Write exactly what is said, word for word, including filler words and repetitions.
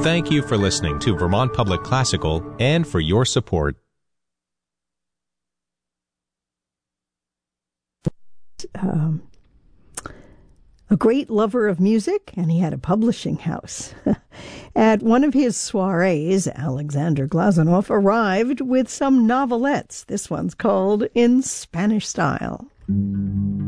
Thank you for listening to Vermont Public Classical and for your support. Um, a great lover of music, and he had a publishing house. At one of his soirees, Alexander Glazunov arrived with some novelettes. This one's called In Spanish Style.